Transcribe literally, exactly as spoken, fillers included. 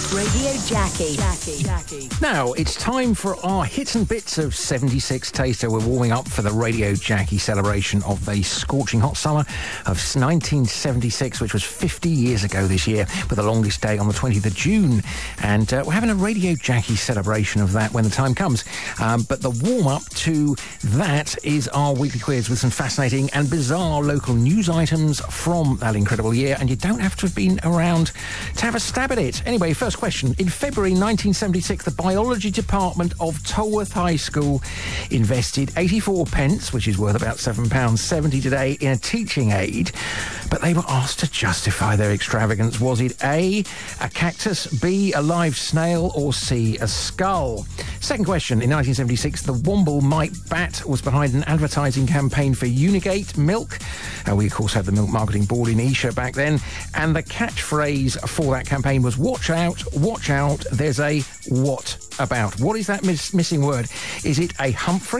Radio Jackie. Jackie. Jackie. Now, it's time for our hits and bits of seventy-six Taster. We're warming up for the Radio Jackie celebration of the scorching hot summer of nineteen seventy-six, which was fifty years ago this year, with the longest day on the twentieth of June. And uh, we're having a Radio Jackie celebration of that when the time comes. Um, but the warm-up to that is our weekly quiz with some fascinating and bizarre local news items from that incredible year, and you don't have to have been around to have a stab at it. Anyway, first question. In February nineteen seventy-six, the biology department of Tolworth High School invested eighty-four pence, which is worth about seven pounds seventy today, in a teaching aid. But they were asked to justify their extravagance. Was it A, a cactus, B, a live snail, or C, a skull? Second question. In nineteen seventy-six, the Womble Mike Bat was behind an advertising campaign for Unigate milk. Uh, we, of course, had the Milk Marketing Board in Esher back then. And the catchphrase for that campaign was, watch out, watch out, there's a what about. What is that miss- missing word? Is it a Humphrey?